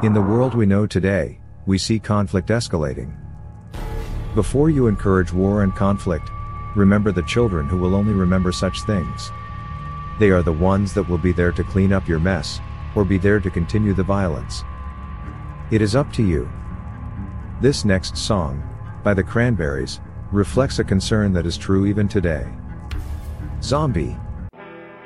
In the world we know today, we see conflict escalating. Before you encourage war and conflict, remember the children who will only remember such things. They are the ones that will be there to clean up your mess, or be there to continue the violence. It is up to you. This next song, by the Cranberries, reflects a concern that is true even today. Zombie.